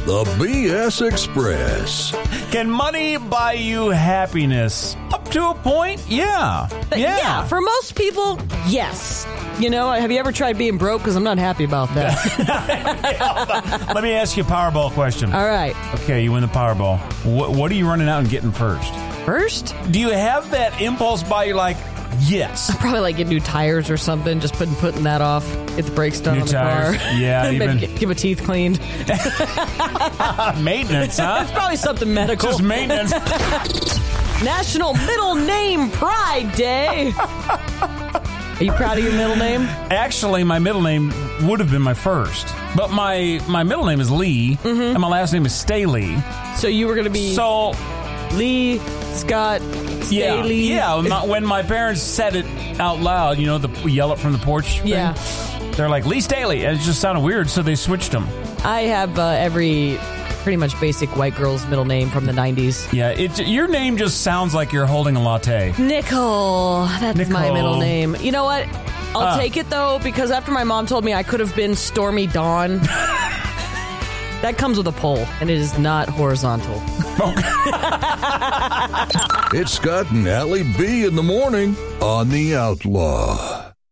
The BS Express. Can money buy you happiness? Up to a point, yeah. Yeah, for most people, yes. You know, have you ever tried being broke? Because I'm not happy about that. Let me ask you a Powerball question. All right. Okay, you win the Powerball. What are you running out and getting first? First? Do you have that impulse buy you're like, yes? Probably like get new tires or something, just putting that off. Get the brakes done New on the tires. car. Yeah, Maybe give my teeth cleaned. Maintenance, huh? It's probably something medical. Just maintenance. National Middle Name Pride Day. Are you proud of your middle name? Actually, my middle name would have been my first. But my middle name is Lee, and my last name is Staley. So you were going to be Lee Scott Staley? Yeah. When my parents said it out loud, you know, we yell it from the porch thing. Yeah. They're like, Lee Staley. And it just sounded weird, so they switched them. I have every pretty much basic white girl's middle name from the 90s. Yeah, your name just sounds like you're holding a latte. Nicole. That's Nicole. my middle name. You know what? I'll take it, though, because after my mom told me I could have been Stormy Dawn, that comes with a pole, and it is not horizontal. It's Scott and Allie B in the morning on The Outlaw.